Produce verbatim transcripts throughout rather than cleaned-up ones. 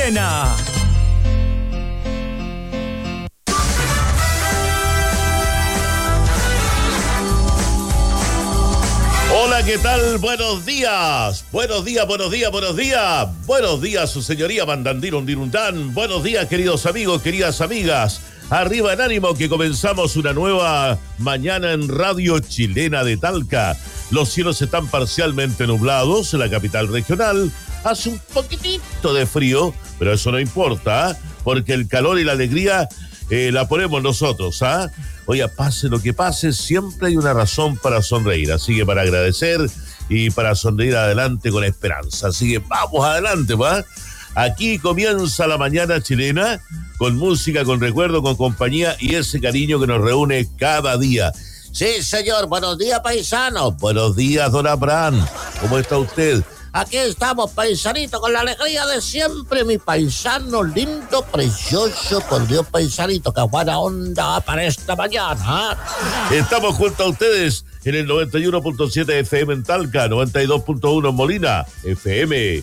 chilena. Hola, ¿qué tal? Buenos días. Buenos días, buenos días, buenos días. Buenos días, su señoría Mandandirun Dirundán. Buenos días, queridos amigos, queridas amigas. Arriba en ánimo que comenzamos una nueva mañana en Radio Chilena de Talca. Los cielos están parcialmente nublados en la capital regional. Hace un poquitito de frío, pero eso no importa, ¿eh? Porque el calor y la alegría eh, la ponemos nosotros, ¿ah? ¿eh? Oiga, pase lo que pase, siempre hay una razón para sonreír. Así que para agradecer y para sonreír adelante con esperanza. Así que vamos adelante, ¿va? Aquí comienza la mañana chilena con música, con recuerdo, con compañía y ese cariño que nos reúne cada día. Sí, señor. Buenos días, paisanos. Buenos días, don Abraham. ¿Cómo está usted? Aquí estamos, paisanito, con la alegría de siempre, mi paisano lindo, precioso, por Dios, paisanito, qué buena onda para esta mañana. Estamos junto a ustedes en el noventa y uno punto siete F M en Talca, noventa y dos punto uno en Molina, F M,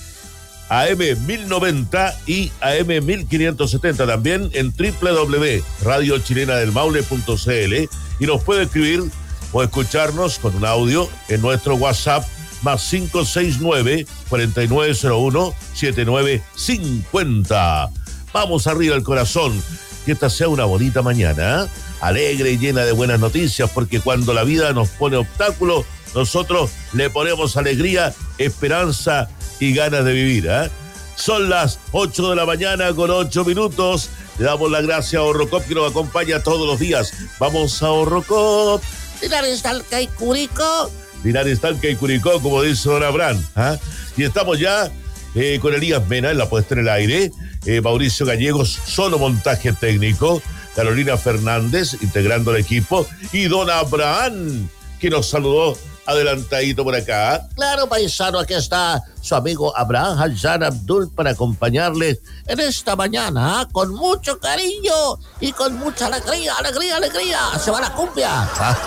A M mil noventa y A M mil quinientos setenta, también en doble u doble u doble u punto radio chilena del maule punto c l, y nos puede escribir o escucharnos con un audio en nuestro WhatsApp más cinco seis nueve, cuatro nueve cero uno, siete nueve cinco cero. Vamos arriba el corazón, que esta sea una bonita mañana, ¿eh? Alegre y llena de buenas noticias, porque cuando la vida nos pone obstáculos, nosotros le ponemos alegría, esperanza y ganas de vivir, ¿eh? Son las ocho de la mañana con ocho minutos. Le damos las gracias a Horrocop, que nos acompaña todos los días. Vamos a Horrocop. Linares, Talca y Curicó. Linares, Talca y Curicó, como dice don Abraham, ¿eh? Y estamos ya eh, con Elías Mena en la puesta en el aire, eh, Mauricio Gallegos, solo montaje técnico, Carolina Fernández integrando el equipo, y don Abraham, que nos saludó adelantadito por acá. Claro, paisano, aquí está su amigo Abraham Hassan Abdul para acompañarles en esta mañana, ¿eh? Con mucho cariño y con mucha alegría, alegría, alegría. Se va la cumbia.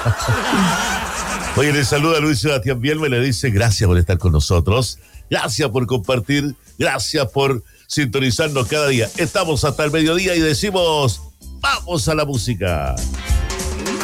Oye, le saluda Luis Sebastián Bielma y le dice gracias por estar con nosotros, gracias por compartir, gracias por sintonizarnos cada día. Estamos hasta el mediodía y decimos, ¡vamos a la música!